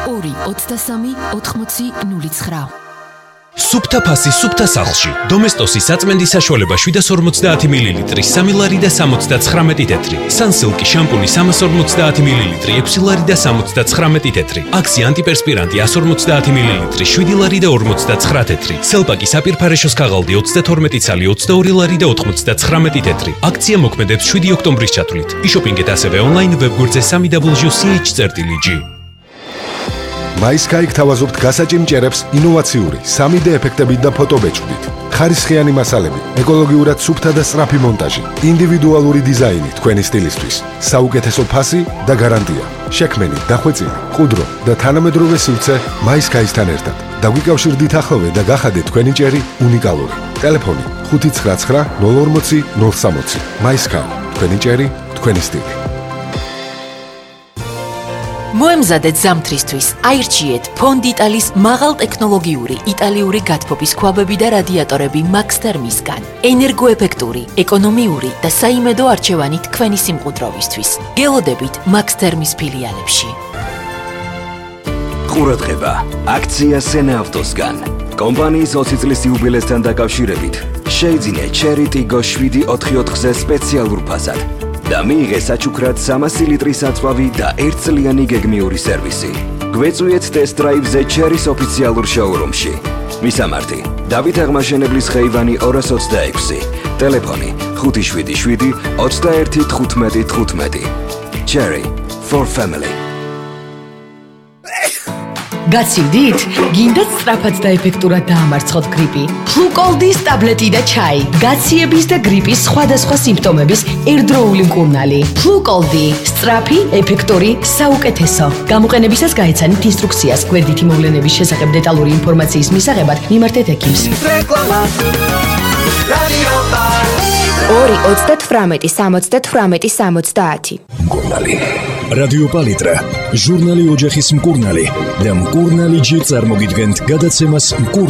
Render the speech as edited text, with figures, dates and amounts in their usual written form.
2-23-80-09. სუფთა ფასი სუფთა სახლში. დომესტოსის საწმენდის საშუალება 750 მლ, 3 ლარი და 79 თეთრი. სანსილკი შამპუნი 350 მლ, 6 ლარი და 79 თეთრი. აქსი ანტიპერსპირანტი 150 მლ, 7 ლარი და 59 თეთრი. სელპაკი საპირფარეშოს ქაღალდი 32 ცალი 22 ლარი და 99 თეთრი. აქცია მოქმედებს 7 ოქტომბრის ჩათვლით. იშოპინგეთ ასევე ონლაინ ვებგვერდზე www.ch.ch. MySky გთავაზობთ გასაჭიმჭერებს ინოვაციური 3D ეფექტებით და ფოტობეჭდით. ხარისხიანი მასალები, ეკოლოგიურად სუფთა და სწრაფი მონტაჟი, ინდივიდუალური დიზაინი თქვენი სტილისთვის, საუკეთესო ფასი და გარანტია. შექმენი, დახვეწილი, ყუდრო და თანამედროვე სივრცე MySky-სთან ერთად. დაგვიკავშირდით ახლოვე და გახადეთ თქვენი ჭერი უნიკალური. ტელეფონი 599 040 060. MySky, თქვენი ჭერი, თქვენი სტილი. მოემზადეთ ზამთრისთვის, აირჩიეთ ფონდიტალის მაღალტექნოლოგიური იტალიური გათბობის ქვაბები და რადიატორები Max Thermis-გან. ენერგოეფექტური, ეკონომიური და საიმედო არჩევანი თქვენი სიმყუდროვისთვის. გელოდებით Max Thermis ფილიალებში. ყურადღება, აქცია Sena Autos-გან. კომპანიის 20 წლის იუბილესთან დაკავშირებით შეიძინე Cherry Tiggo 7/4-ზე სპეციალურ ფასად. და მიიღე საჩუქრად 300 ლიტრის აწვავი და 1 წლიანი გეგმიური სერვისი. გვეწვიეთ ტესტ დრაივზე Cherry-ს ოფიციალურ შოურუმში. მისამართი: დავით აღმაშენებლის ხეივანი 226. ტელეფონი 577 21 15 15. Cherry for family. გაცივდით? გინდათ სწრაფად და ეფექტურად დაამარცხოთ გრიპი? ფლუკოლდის ტაბლეტი და ჩაი. გაციების და გრიპის სხვადასხვა სიმპტომების ერთდროული მკურნალი. ფლუკოლდი. სწრაფი, ეფექტური, საუკეთესო. გამოყენებისას გაეცანით ინსტრუქციას. გვერდითი მოვლენების შესახებ დეტალური ინფორმაციის მისაღებად მიმართეთ ექიმს. 2-38-70-70. მკურნალი. რადიო პალიტრა, ჟურნალი ოჯახის მკურნალი და მკურნალი ჯერ წარმოგიდგენთ გადაცემას